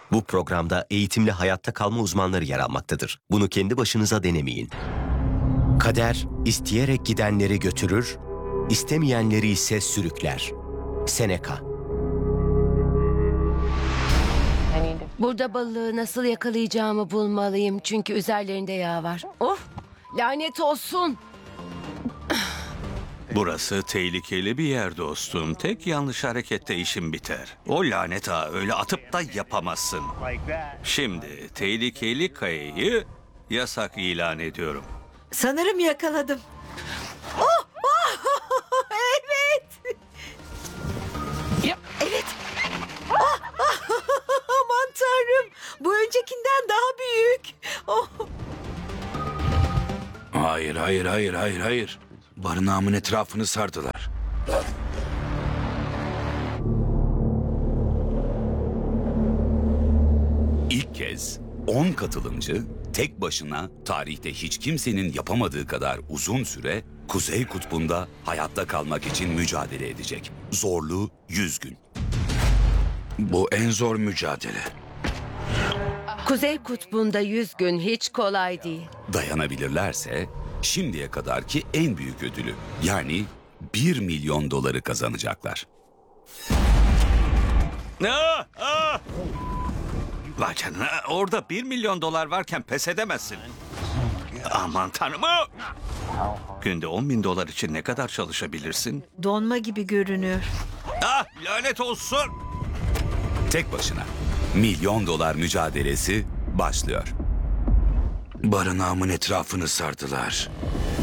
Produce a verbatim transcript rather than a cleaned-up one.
Bu programda eğitimli hayatta kalma uzmanları yer almaktadır. Bunu kendi başınıza denemeyin. Kader, isteyerek gidenleri götürür, istemeyenleri ise sürükler. Seneca. Burada balığı nasıl yakalayacağımı bulmalıyım çünkü üzerlerinde yağ var. Of! Lanet olsun! Burası tehlikeli bir yer dostum. Tek yanlış harekette işin biter. O lanet ağı öyle atıp da yapamazsın. Şimdi tehlikeli kayayı yasak ilan ediyorum. Sanırım yakaladım. Oh! Oh! Evet! Evet! Oh! Aman tanrım! Bu öncekinden daha büyük. Oh! Hayır, hayır, hayır, hayır, hayır. Barınağımın etrafını sardılar. İlk kez on katılımcı tek başına tarihte hiç kimsenin yapamadığı kadar uzun süre Kuzey Kutbu'nda hayatta kalmak için mücadele edecek. Zorluğu yüz gün. Bu en zor mücadele. Kuzey Kutbu'nda yüz gün hiç kolay değil. Dayanabilirlerse şimdiye kadarki en büyük ödülü yani bir milyon doları kazanacaklar. Ah, ah! Vay canına, orada bir milyon dolar varken pes edemezsin. Aman tanrım. ah! Günde on bin dolar için ne kadar çalışabilirsin? Donma gibi görünüyor. Ah, lanet olsun. Tek başına milyon dolar mücadelesi başlıyor. Barınağımın etrafını sardılar.